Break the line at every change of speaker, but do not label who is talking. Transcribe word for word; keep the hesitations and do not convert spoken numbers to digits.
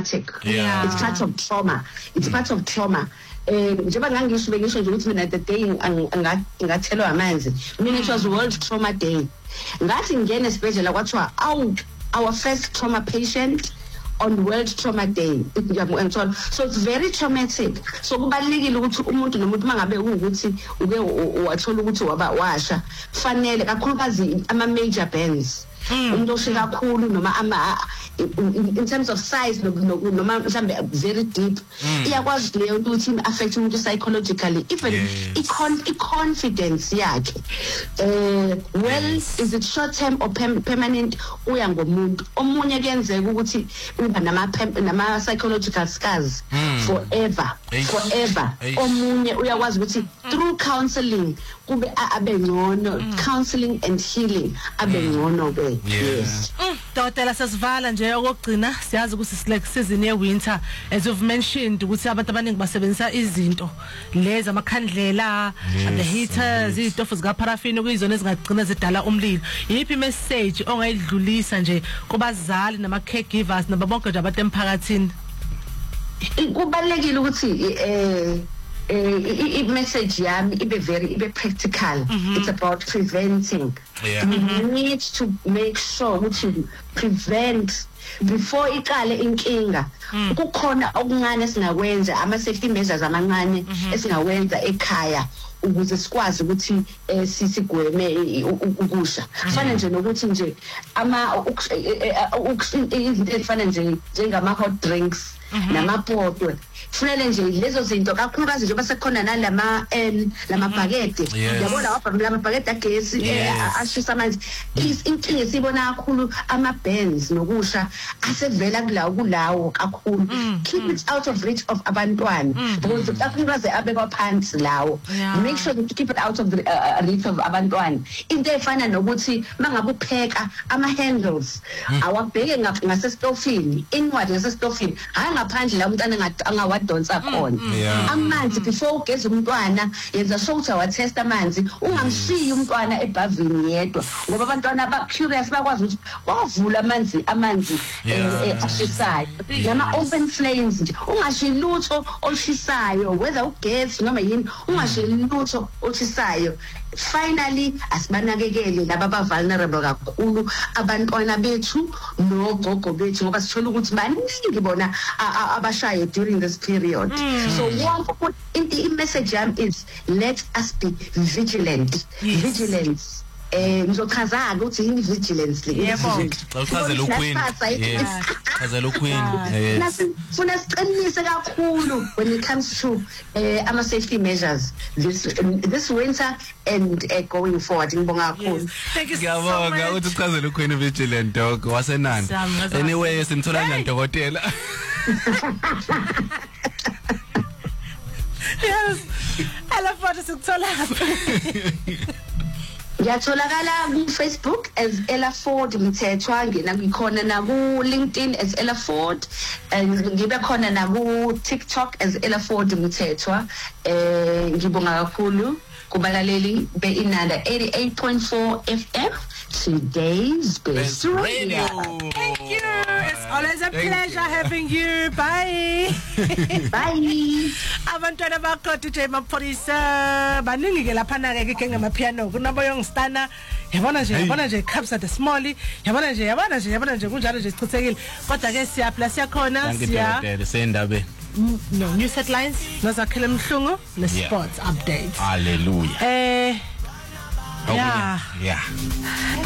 traumatic.
Yeah.
It's part of trauma. It's part of trauma. Eh njengoba ngangisho bengisho nje ukuthi mina the day ngathelwa amanzi mina it was World Trauma Day. Ngathi ngene esibhedlela kwathiwa out our first trauma patient on World Trauma Day. So it's very traumatic. So kubalekile ukuthi umuntu nomuntu mangabe ukuthi uke wathola ukuthi waba washa fanele kakhulukazi ama major burns. Umuntu oshila kakhulu noma ama in terms of size noma mhlambe very deep iyakwazi leyo ukuthi affect umuntu psychologically even i confidence yakhe. Eh well is it short term or permanent uya ngomuntu omunye kuyenzeka ukuthi uba nama nama psychological scars forever forever omunye uyakwazi ukuthi through counseling kube abe ngcono counseling and healing abe ngcono ke. Yes.
Dr. Sasivala nje okugcina siyazi ukuthi select season ye winter as you've mentioned ukuthi abantu abaningi basebenzisa izinto lezi amakhandlela the heaters izitofu zika paraffin okuyizona ezingagcina zidala umlilo. Yipi message ongayidlulisa nje kubazali nama caregivers nababonke nje abantu emphakathini?
Kubalekile ukuthi eh eh message yami ibe very ibe practical. Mm-hmm. It's about preventing.
Yeah.
You mm-hmm. need to make sure that you prevent before iqale inkinga. Kukhona okuncane esingakwenza ama safety measures amancane esingawenza ekhaya ukuze sikwazi ukuthi sisigweme ukusha. Kufana nje nokuthi nje ama izinto ezifana nje njengama hot drinks namapotwe kufanele nje lezo zinto kakhulukazi nje basekhona nalama en lamabhakede yabona wapha lamabhakede agesi ashisa amanzi inkinga esibona kakhulu ama burns nokusha asevela kulawo kulawo kakhulu. Keep it out of reach of abantwana because kakhulukazi abekwa phansi lawo. Make sure that you keep it out of the uh, reach of abantwana. Into efana nokuthi mangabe upheka ama handles awabheke ngasestofini inwadi ngasestofini hayi ngaphandle la umntana angawadonsa khona. Amanzi before ugeza umntwana yenza sure ukuthi awa test amanzi ungamshiyi umntwana ebhavini yedwa ngoba abantwana ba curious bakwazi ukuthi wavula amanzi amanzi ashisayo nama open flames nje ungashiyi lutho oshisayo whether ugesi noma yini ungashiyi lutho oshisayo. Finally asibanakekele laba ba vulnerable kakhulu abantwana bethu nogogo bethu ngoba sithola ukuthi baningi bona abashaye during this period. Mm. So one the message is let us be vigilant. Yes. Vigilance. Eh ngizochaza ukuthi yini vigilance le.
Yebo. Uchazela uQueen. Yes. Uchazela uQueen. Yes.
Funa siqinise kakhulu when it comes to eh ama safety measures this um, this winter and uh, going forward ngibonga kakhulu.
Thank you so much.
Ngiyabonga ukuthi uchazela uQueen vigilant dog wasenani. Anyway simthola na dokotela.
Yes. Ela foto sikuthola.
Ngiyatholakala ku Facebook as Ella Ford Mthethwa ngena ngikhona na ku LinkedIn as Ella Ford and ngibe khona na ku TikTok as Ella Ford Mthethwa. Eh ngibonga kakhulu kubalaleli be Inanda eighty-eight point four F M today's best radio.
Thank you. It's always a Thank pleasure you. having you. Bye.
Bye.
Abantwana bakho D J Maphodisa baningi ke lapha na ke ke ngamapiano kunaboyo ngistana yabona nje yabona nje Capsa the Small yabona nje yabona nje yabona nje kunjalo nje sichithekile kodwa ke siya plus yakhona siya
sendabe
no news headlines nozakhele Mhlungu ne sports updates.
Hallelujah.
Eh yeah
yeah